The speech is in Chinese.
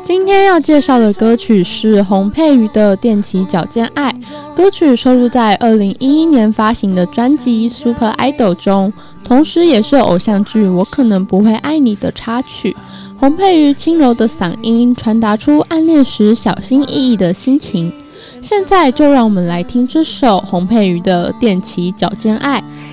今天要介绍的歌曲是洪佩瑜的《踮起脚尖爱》，歌曲收录在2011年发行的专辑《Super Idol》中，同时也是偶像剧《我可能不会爱你》的插曲。洪佩瑜轻柔的嗓音传达出暗恋时小心翼翼的心情。现在就让我们来听这首洪佩瑜的《踮起脚尖爱》。